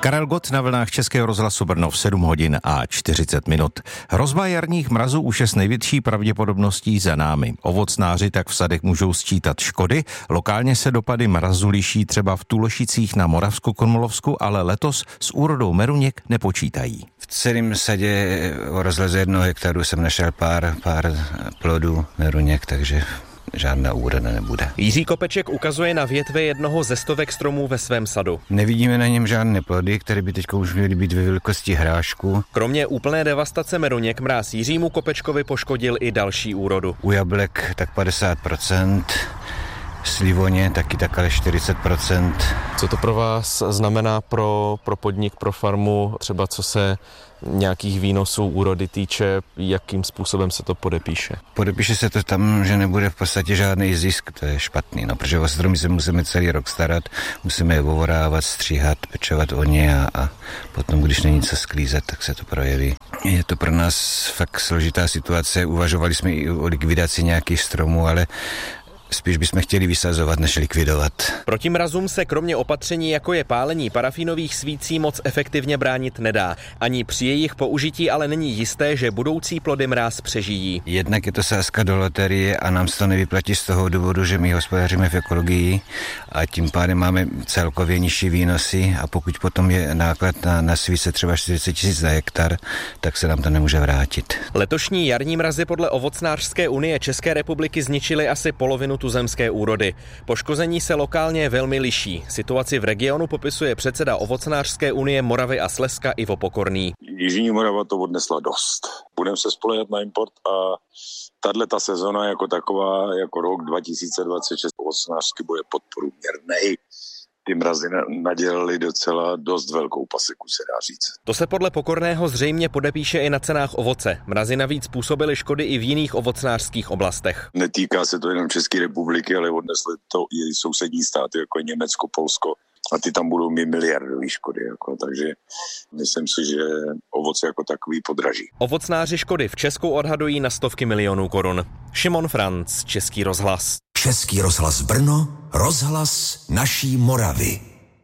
Karel Gott na vlnách Českého rozhlasu Brno v 7 hodin a 40 minut. Hrozba jarních mrazů už je s největší pravděpodobností za námi. Ovocnáři tak v sadech můžou sčítat škody. Lokálně se dopady mrazu liší třeba v Tulošicích na Moravskokrumlovsku, ale letos s úrodou meruněk nepočítají. V celém sadě o rozlezu 1 hektaru jsem našel pár plodů meruněk, takže žádná úroda nebude. Jiří Kopeček ukazuje na větve jednoho ze stovek stromů ve svém sadu. Nevidíme na něm žádné plody, které by teď už měly být ve velikosti hrášku. Kromě úplné devastace meruněk mráz Jiřímu Kopečkovi poškodil i další úrodu. U jablek tak 50%, slivoně taky tak ale 40%. Co to pro vás znamená pro podnik, pro farmu, třeba co se nějakých výnosů úrody týče, jakým způsobem se to podepíše? Podepíše se to tam, že nebude v podstatě žádný zisk, to je špatný, protože o stromy se musíme celý rok starat, musíme je ovorávat, stříhat, pečovat o ně a potom, když není co sklízet, tak se to projeví. Je to pro nás fakt složitá situace, uvažovali jsme i o likvidaci nějakých stromů, ale spíš bychom chtěli vysazovat, než likvidovat. Proti mrazům se kromě opatření, jako je pálení parafinových svící, moc efektivně bránit nedá. Ani při jejich použití ale není jisté, že budoucí plody mráz přežijí. Jednak je to sázka do loterie a nám se to nevyplatí z toho důvodu, že my hospodaříme v ekologii a tím pádem máme celkově nižší výnosy a pokud potom je náklad na svíce třeba 40 000 za hektar, tak se nám to nemůže vrátit. Letošní jarní mrazy podle Ovocnářské unie České republiky zničily asi polovinu tuzemské úrody. Poškození se lokálně velmi liší. Situaci v regionu popisuje předseda Ovocnářské unie Moravy a Slezska Ivo Pokorný. Jižní Morava to odnesla dost. Budeme se spoléhat na import a tato sezona jako taková, jako rok 2026 ovocnářský bude podprůměrnej. Ty mrazy nadělali docela dost velkou paseku, se dá říct. To se podle Pokorného zřejmě podepíše i na cenách ovoce. Mrazy navíc způsobily škody i v jiných ovocnářských oblastech. Netýká se to jenom České republiky, ale odnesly to i sousední státy, jako Německo, Polsko. A ty tam budou mít miliardové škody. Takže myslím si, že ovoce jako takový podraží. Ovocnáři škody v Česku odhadují na stovky milionů korun. Šimon Franc, Český rozhlas. Český rozhlas Brno, rozhlas naší Moravy.